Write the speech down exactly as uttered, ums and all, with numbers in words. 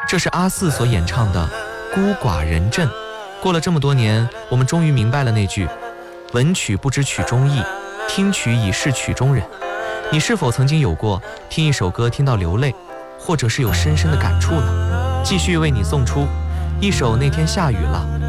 这是阿四所演唱的《孤寡人阵》。过了这么多年，我们终于明白了那句闻曲不知曲中意，听曲已是曲中人。你是否曾经有过听一首歌听到流泪，或者是有深深的感触呢？继续为你送出一首那天下雨了，